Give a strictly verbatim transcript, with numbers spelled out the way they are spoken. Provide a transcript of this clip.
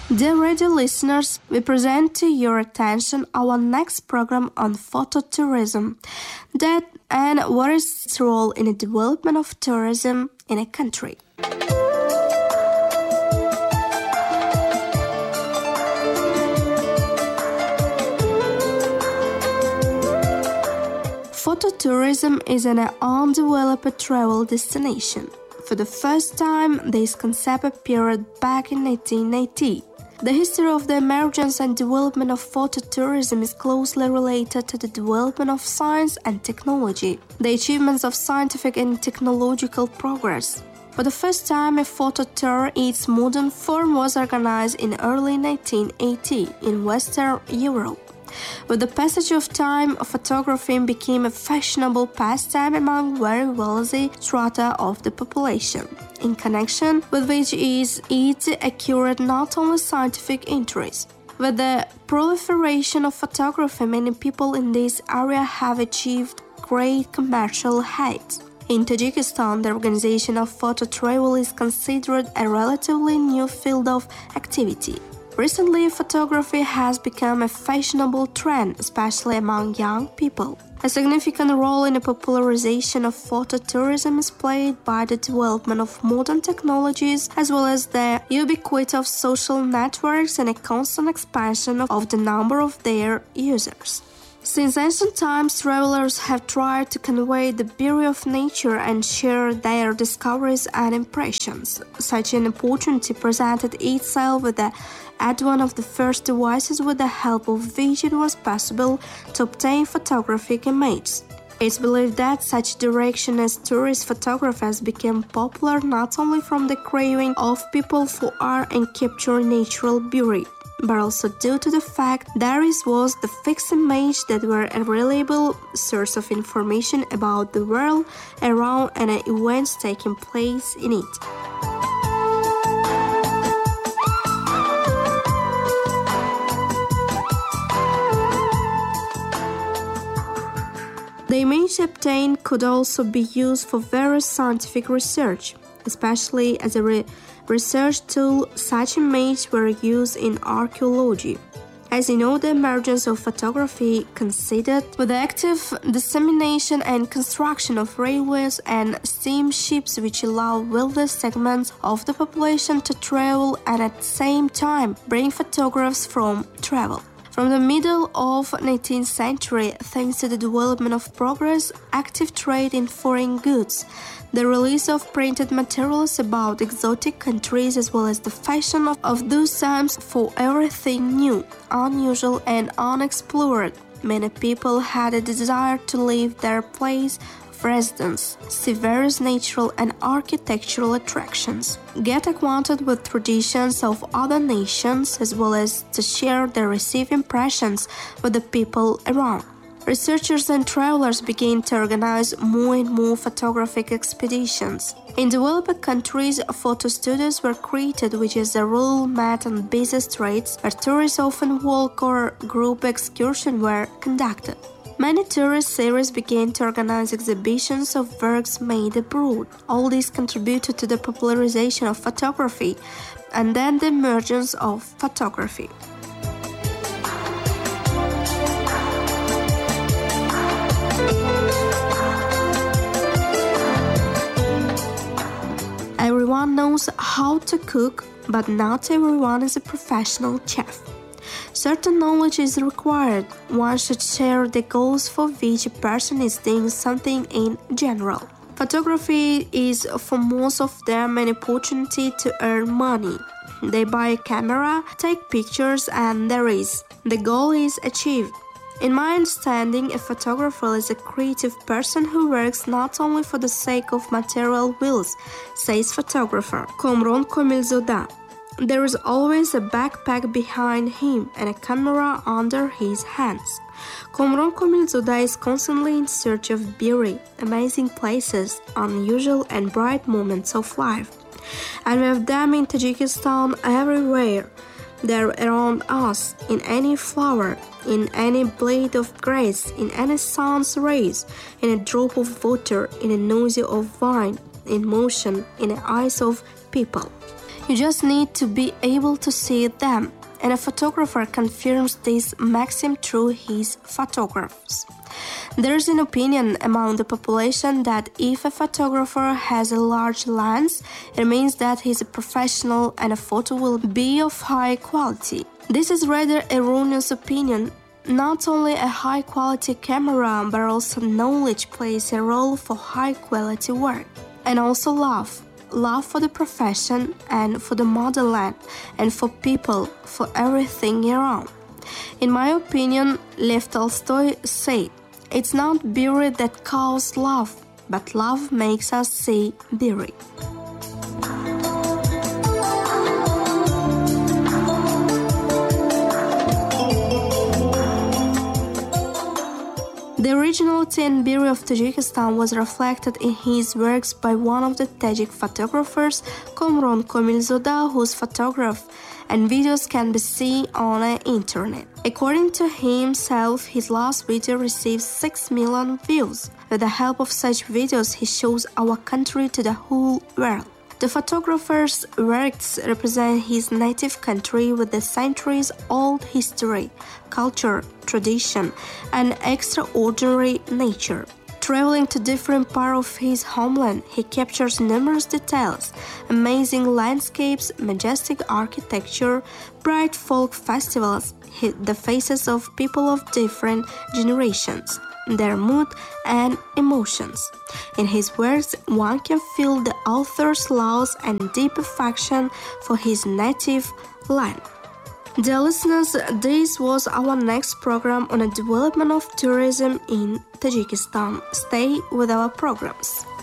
Dear radio listeners, we present to your attention our next program on phototourism, that and what is its role in the development of tourism in a country. Phototourism is an undeveloped travel destination. For the first time, this concept appeared back in nineteen eighty. The history of the emergence and development of phototourism is closely related to the development of science and technology, the achievements of scientific and technological progress. For the first time, a photo tour in its modern form was organized in early nineteen eighty in Western Europe. With the passage of time, photography became a fashionable pastime among very wealthy strata of the population, in connection with which is it acquired not only scientific interest. With the proliferation of photography, many people in this area have achieved great commercial heights. In Tajikistan, the organization of photo travel is considered a relatively new field of activity. Recently, photography has become a fashionable trend, especially among young people. A significant role in the popularization of phototourism is played by the development of modern technologies as well as the ubiquity of social networks and a constant expansion of the number of their users. Since ancient times, travelers have tried to convey the beauty of nature and share their discoveries and impressions. Such an opportunity presented itself with the advent of the first devices with the help of which it was possible to obtain photographic images. It's believed that such direction as tourist photographers became popular not only from the craving of people for art and capturing natural beauty, but also due to the fact that it was the fixed image that were a reliable source of information about the world around and the events taking place in it. The image obtained could also be used for various scientific research, especially as a re- research tool. Such images were used in archaeology. As you know, the emergence of photography coincided with the active dissemination and construction of railways and steamships, which allow vast segments of the population to travel and at the same time bring photographs from travel. From the middle of the nineteenth century, thanks to the development of progress, active trade in foreign goods, the release of printed materials about exotic countries as well as the fashion of, of those times for everything new, unusual and unexplored, many people had a desire to leave their place of residence, see various natural and architectural attractions, get acquainted with traditions of other nations as well as to share their received impressions with the people around. Researchers and travelers began to organize more and more photographic expeditions. In developed countries, photo studios were created, which is a rule met on busy streets where tourists often walk or group excursions were conducted. Many tourist series began to organize exhibitions of works made abroad. All this contributed to the popularization of photography and then the emergence of photography. Everyone knows how to cook, but not everyone is a professional chef. Certain knowledge is required. One should share the goals for which a person is doing something in general. Photography is for most of them an opportunity to earn money. They buy a camera, take pictures, and there is. The goal is achieved. In my understanding, a photographer is a creative person who works not only for the sake of material wills, says photographer Komron Komilzoda. There is always a backpack behind him and a camera under his hands. Komron Komilzoda is constantly in search of beauty, amazing places, unusual and bright moments of life. And we have them in Tajikistan everywhere. They're around us, in any flower, in any blade of grass, in any sun's rays, in a drop of water, in a noise of wine, in motion, in the eyes of people. You just need to be able to see them, and a photographer confirms this maxim through his photographs. There is an opinion among the population that if a photographer has a large lens, it means that he is a professional and a photo will be of high quality. This is rather erroneous opinion. Not only a high-quality camera, but also knowledge plays a role for high-quality work. And also love. Love for the profession and for the motherland and for people, for everything around. In my opinion, Lev Tolstoy said, "It's not beauty that causes love, but love makes us see beauty." The originality and beauty of Tajikistan was reflected in his works by one of the Tajik photographers, Komron Komilzoda, whose photographs and videos can be seen on the internet. According to himself, his last video received six million views. With the help of such videos, he shows our country to the whole world. The photographer's works represent his native country with the centuries-old history, culture, tradition, and extraordinary nature. Traveling to different parts of his homeland, he captures numerous details, amazing landscapes, majestic architecture, bright folk festivals, the faces of people of different generations, their mood and emotions. In his works, one can feel the author's love and deep affection for his native land. Dear listeners, this was our next program on the development of tourism in Tajikistan. Stay with our programs.